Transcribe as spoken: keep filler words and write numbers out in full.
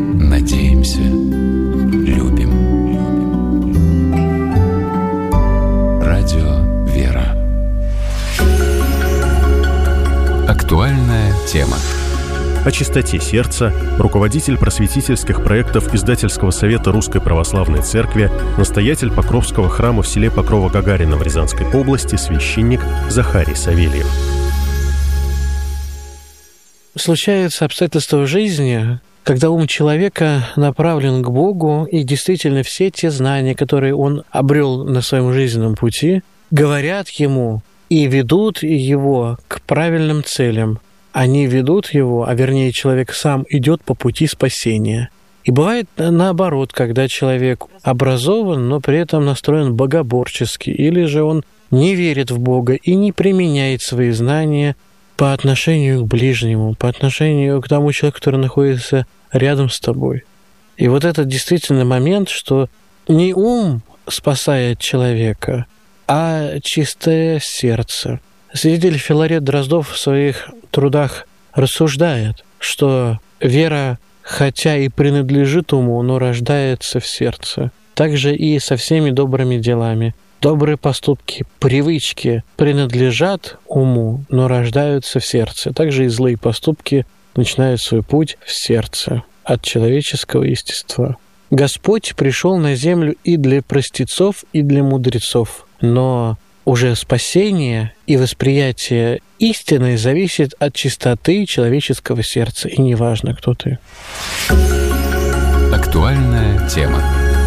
Надеемся, любим. Радио «Вера». Актуальная тема. О чистоте сердца руководитель просветительских проектов Издательского совета Русской Православной Церкви, настоятель Покровского храма в селе Покрово-Гагарина в Рязанской области, священник Захарий Савельев. Случаются обстоятельства в жизни, когда ум человека направлен к Богу, и действительно все те знания, которые он обрел на своем жизненном пути, говорят ему и ведут его к правильным целям. Они ведут его, а вернее человек сам идет по пути спасения. И бывает наоборот, когда человек образован, но при этом настроен богоборчески, или же он не верит в Бога и не применяет свои знания по отношению к ближнему, по отношению к тому человеку, который находится рядом с тобой. И вот это действительно момент, что не ум спасает человека, а чистое сердце. Святитель Филарет Дроздов в своих трудах рассуждает, что вера, хотя и принадлежит уму, но рождается в сердце. Также и со всеми добрыми делами. Добрые поступки, привычки принадлежат уму, но рождаются в сердце. Также и злые поступки начинают свой путь в сердце от человеческого естества. Господь пришел на землю и для простецов, и для мудрецов, но уже спасение и восприятие истины зависит от чистоты человеческого сердца, и неважно, кто ты. Актуальная тема.